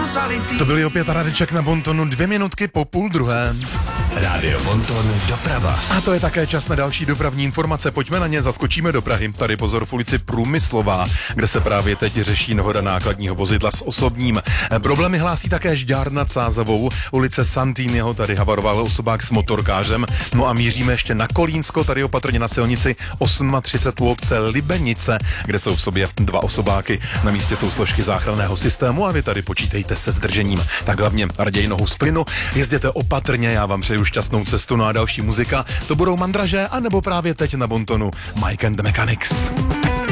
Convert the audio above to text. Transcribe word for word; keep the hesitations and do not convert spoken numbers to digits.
To byly opět Radeček na Bontonu, dvě minutky po půl druhé. Rádio Bonton, doprava. A to je také čas na další dopravní informace. Pojďme na ně, zaskočíme do Prahy. Tady pozor v ulici Průmyslová, kde se právě teď řeší nehoda nákladního vozidla s osobním. Problémy hlásí také Žďár nad Sázavou, ulice Santýnyho, tady havaroval osobák s motorkářem. No a míříme ještě na Kolínsko, tady opatrně na silnici třicet osm u obce Libenice, kde jsou v sobě dva osobáky. Na místě jsou složky záchranného systému a vy tady počítejte se zdržením. Tak hlavně raději nohu z plynu, jezděte opatrně, já vám přeju šťastnou cestu. No a další muzika, to budou Mandraže, anebo právě teď na Bontonu Mike and the Mechanics.